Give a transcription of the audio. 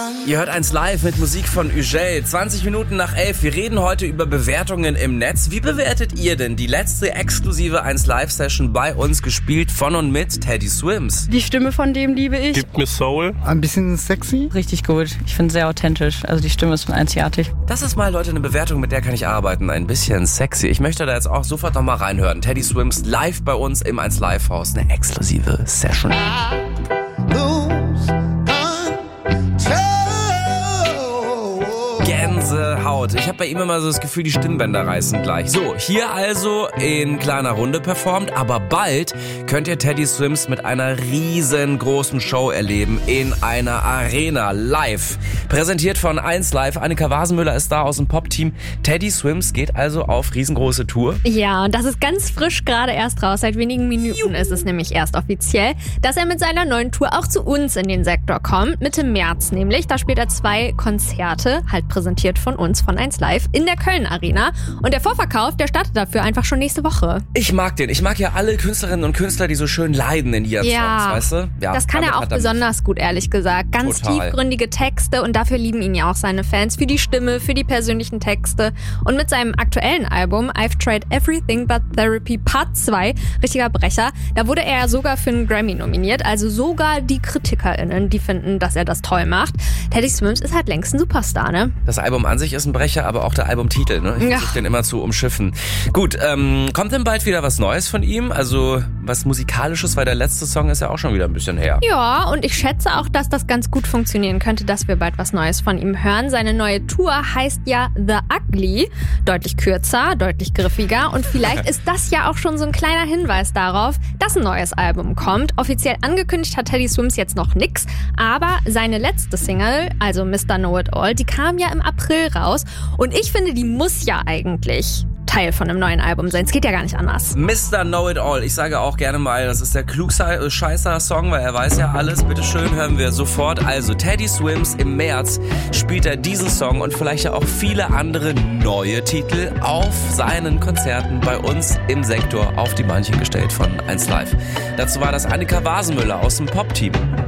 Ihr hört 1 Live mit Musik von Ugel. 20 Minuten nach 11. Wir reden heute über Bewertungen im Netz. Wie bewertet ihr denn die letzte exklusive 1 Live Session bei uns, gespielt von und mit Teddy Swims? Die Stimme von dem liebe ich. Gibt mir Soul. Ein bisschen sexy. Richtig gut. Ich finde es sehr authentisch. Also die Stimme ist einzigartig. Das ist mal, Leute, eine Bewertung, mit der kann ich arbeiten. Ein bisschen sexy. Ich möchte da jetzt auch sofort nochmal reinhören. Teddy Swims live bei uns im 1 Live Haus. Eine exklusive Session. Gänsehaut. Ich habe bei ihm immer so das Gefühl, die Stimmbänder reißen gleich. So, hier also in kleiner Runde performt, aber bald könnt ihr Teddy Swims mit einer riesengroßen Show erleben in einer Arena live. Präsentiert von 1 Live. Annika Wasenmüller ist da aus dem Pop-Team. Teddy Swims geht also auf riesengroße Tour. Ja, und das ist ganz frisch gerade erst raus. Seit wenigen Minuten ist es nämlich erst offiziell, dass er mit seiner neuen Tour auch zu uns in den Sektor kommt. Mitte März nämlich. Da spielt er 2 Konzerte, halt präsentiert von uns, von 1 Live, in der Köln Arena. Und der Vorverkauf, der startet dafür einfach schon nächste Woche. Ich mag den. Ich mag ja alle Künstlerinnen und Künstler, die so schön leiden in ihren Songs, weißt du? Ja, das kann er auch besonders gut, ehrlich gesagt. Ganz tiefgründige Texte und dafür lieben ihn ja auch seine Fans. Für die Stimme, für die persönlichen Texte. Und mit seinem aktuellen Album I've Tried Everything But Therapy Part 2, richtiger Brecher, da wurde er ja sogar für einen Grammy nominiert. Also sogar die KritikerInnen, die finden, dass er das toll macht. Teddy Swims ist halt längst ein Superstar, ne? Das Album an sich ist ein Brecher, aber auch der Albumtitel, ne? Ich versuche den immer zu umschiffen. Gut, kommt denn bald wieder was Neues von ihm? Also was Musikalisches, weil der letzte Song ist ja auch schon wieder ein bisschen her. Ja, und ich schätze auch, dass das ganz gut funktionieren könnte, dass wir bald was Neues von ihm hören. Seine neue Tour heißt ja The Ugly. Deutlich kürzer, deutlich griffiger. Und vielleicht ist das ja auch schon so ein kleiner Hinweis darauf, dass ein neues Album kommt. Offiziell angekündigt hat Teddy Swims jetzt noch nix. Aber seine letzte Single, also Mr. Know It All, die kam ja im April raus. Und ich finde, die muss ja eigentlich Teil von einem neuen Album sein. Es geht ja gar nicht anders. Mr. Know It All. Ich sage auch gerne mal, das ist der Klugscheißer-Song, weil er weiß ja alles. Bitteschön, hören wir sofort. Also Teddy Swims, im März spielt er diesen Song und vielleicht ja auch viele andere neue Titel auf seinen Konzerten bei uns im Sektor auf die Manche gestellt von 1 Live. Dazu war das Annika Wasenmüller aus dem Pop-Team.